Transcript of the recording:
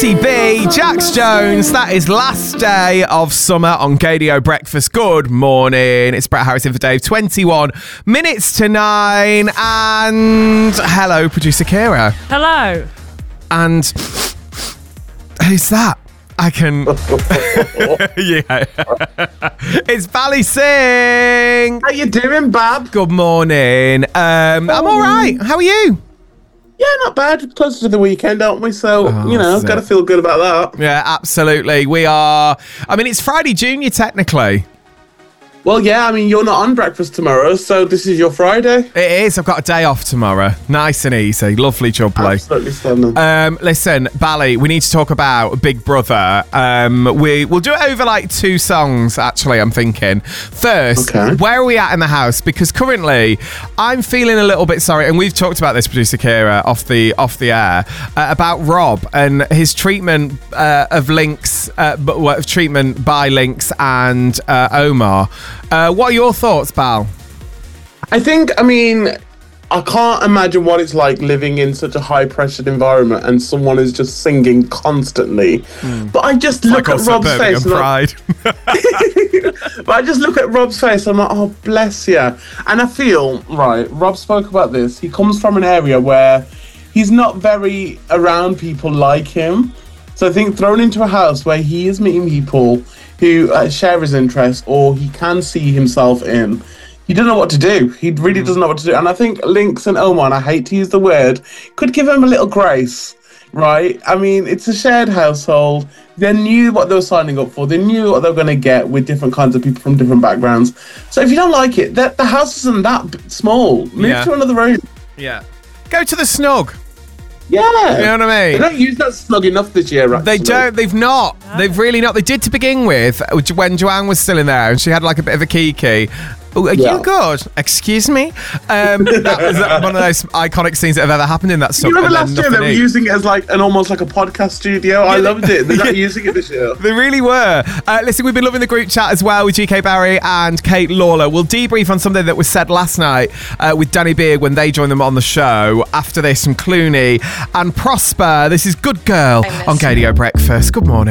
Katie B, Jax Jones. That is last day of summer on Gadio Breakfast. Good morning. It's Brett Harrison for Dave. 21 minutes to 9. And hello, producer Kira. Hello. And who's that? I can... yeah. It's Bally Singh. How you doing, Bab? Good morning. I'm all right. How are you? Yeah, not bad. Closer to the weekend, aren't we? So, got to feel good about that. Yeah, absolutely. We are... I mean, it's Friday Junior, technically. Well, yeah, I mean, you're not on breakfast tomorrow, so this is your Friday. It is. I've got a day off tomorrow. Nice and easy. Lovely jubbly. Absolutely stunning. Listen, Bally, we need to talk about Big Brother. We'll do it over like 2 songs, actually, I'm thinking. First, Where are we at in the house? Because currently, I'm feeling a little bit sorry, and we've talked about this, producer Kira, off the air, about Rob and his treatment of Lynx, treatment by Lynx and Omar. What are your thoughts, Bal? I can't imagine what it's like living in such a high-pressured environment and someone is just singing constantly. But I just look at Rob's face. But I just look at Rob's face and I'm like, oh, bless you. And I feel, right, Rob spoke about this. He comes from an area where he's not very around people like him. So I think thrown into a house where he is meeting people who share his interests or he can see himself in, he doesn't know what to do. He really doesn't know what to do. And I think Lynx and Omar, and I hate to use the word, could give him a little grace, right? I mean, it's a shared household. They knew what they were signing up for. They knew what they were going to get with different kinds of people from different backgrounds. So if you don't like it, the house isn't that small. Move to another room. Yeah. Go to the snug. Yeah. You know what I mean? They don't use that snug enough this year, actually. They don't. They've not. No. They've really not. They did to begin with when Joanne was still in there and she had like a bit of a kiki. Oh, are you good? Excuse me? That was one of those iconic scenes that have ever happened in that song. You remember last year they were using it as like almost like a podcast studio? I loved it. They're not using it this year. They really were. Listen, we've been loving the group chat as well with GK Barry and Kate Lawler. We'll debrief on something that was said last night with Danny Beard when they joined them on the show. After this, from Clooney and Prosper. This is Good Girl on Gadio Breakfast. Good morning.